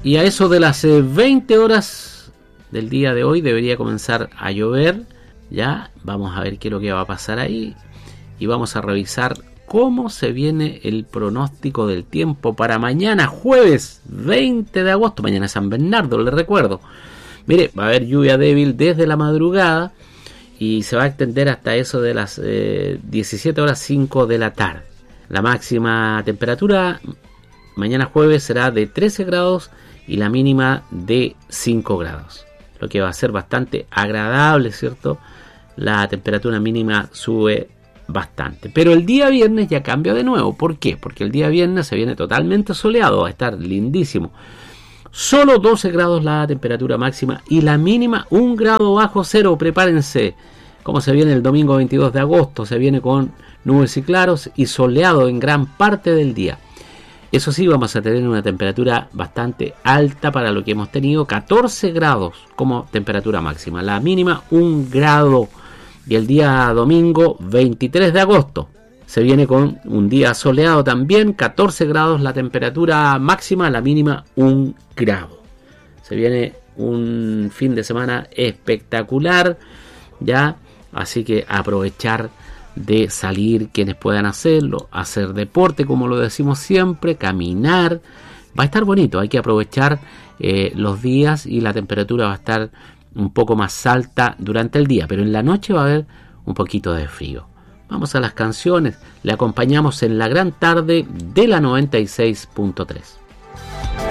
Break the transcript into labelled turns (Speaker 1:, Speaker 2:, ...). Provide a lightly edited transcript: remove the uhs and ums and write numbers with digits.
Speaker 1: Y a eso de las 20 horas del día de hoy debería comenzar a llover. Ya, vamos a ver qué es lo que va a pasar ahí. Y vamos a revisar cómo se viene el pronóstico del tiempo para mañana jueves 20 de agosto. Mañana es San Bernardo, les recuerdo. Mire, va a haber lluvia débil desde la madrugada y se va a extender hasta eso de las 17 horas 5 de la tarde. La máxima temperatura mañana jueves será de 13 grados y la mínima de 5 grados. Lo que va a ser bastante agradable, ¿cierto? La temperatura mínima sube bastante. Pero el día viernes ya cambia de nuevo. ¿Por qué? Porque el día viernes se viene totalmente soleado, va a estar lindísimo. Solo 12 grados la temperatura máxima y la mínima 1 grado bajo cero. Prepárense. Como se viene el domingo 22 de agosto, se viene con nubes y claros y soleado en gran parte del día. Eso sí, vamos a tener una temperatura bastante alta para lo que hemos tenido, 14 grados como temperatura máxima, la mínima 1 grado. Y el día domingo 23 de agosto se viene con un día soleado también, 14 grados la temperatura máxima, la mínima 1 grado. Se viene un fin de semana espectacular, ya, así que aprovechar de salir quienes puedan hacerlo, hacer deporte como lo decimos siempre, caminar, va a estar bonito, hay que aprovechar los días y la temperatura va a estar un poco más alta durante el día, pero en la noche va a haber un poquito de frío. Vamos a las canciones, le acompañamos en la gran tarde de la 96.3.